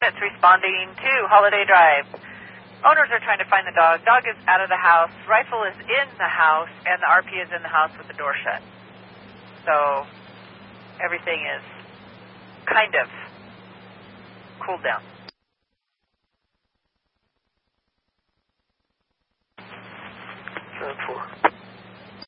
It's responding to Holiday Drive. Owners are trying to find the dog. Dog is out of the house. Rifle is in the house, and the RP is in the house with the door shut. So everything is kind of cooled down. Sound 4.